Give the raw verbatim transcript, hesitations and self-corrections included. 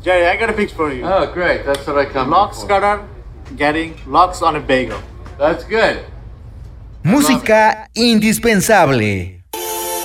Jerry, I got a fix for you. Oh, great. That's what I come Lox for. cutter getting lox on a bagel. That's good. Música indispensable.